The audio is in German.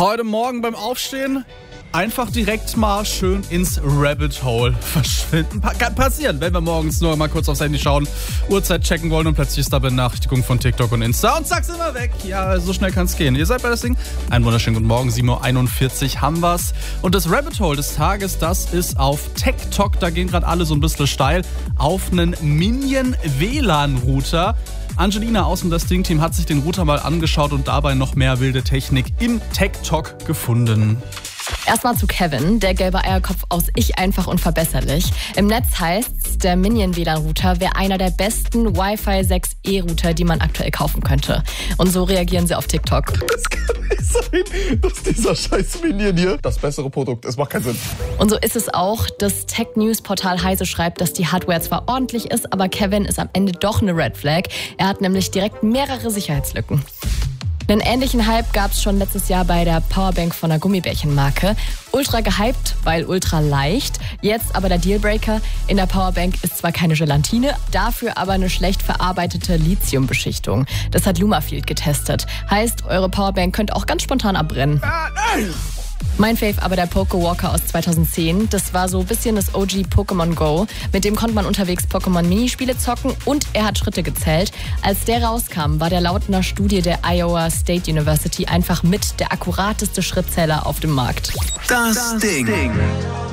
Heute Morgen beim Aufstehen einfach direkt mal schön ins Rabbit Hole verschwinden. Kann passieren, wenn wir morgens nur mal kurz aufs Handy schauen, Uhrzeit checken wollen und plötzlich ist da Benachrichtigung von TikTok und Insta und zack, sind wir weg. Ja, so schnell kann es gehen. Ihr seid bei das Ding. Einen wunderschönen guten Morgen, 7.41 Uhr haben wir's. Und das Rabbit Hole des Tages, das ist auf TikTok. Da gehen gerade alle so ein bisschen steil auf einen Minion-WLAN-Router. Angelina aus dem Das Ding-Team hat sich den Router mal angeschaut und dabei noch mehr wilde Technik im TikTok gefunden. Erstmal zu Kevin, der gelbe Eierkopf aus Ich einfach unverbesserlich. Im Netz heißt's, der Minion-WLAN-Router wäre einer der besten Wi-Fi 6E-Router, die man aktuell kaufen könnte. Und so reagieren sie auf TikTok. Es kann nicht sein, dass dieser scheiß Minion hier das bessere Produkt ist. Macht keinen Sinn. Und so ist es auch. Das Tech-News-Portal Heise schreibt, dass die Hardware zwar ordentlich ist, aber Kevin ist am Ende doch eine Red Flag. Er hat nämlich direkt mehrere Sicherheitslücken. Einen ähnlichen Hype gab es schon letztes Jahr bei der Powerbank von der Gummibärchenmarke. Ultra gehypt, weil ultra leicht. Jetzt aber der Dealbreaker. In der Powerbank ist zwar keine Gelatine, dafür aber eine schlecht verarbeitete Lithiumbeschichtung. Das hat Lumafield getestet. Heißt, eure Powerbank könnte auch ganz spontan abbrennen. Mein Fave aber der Pokewalker aus 2010. Das war so ein bisschen das OG Pokémon Go. Mit dem konnte man unterwegs Pokémon-Minispiele zocken und er hat Schritte gezählt. Als der rauskam, war der laut einer Studie der Iowa State University einfach mit der akkurateste Schrittzähler auf dem Markt. Das Ding.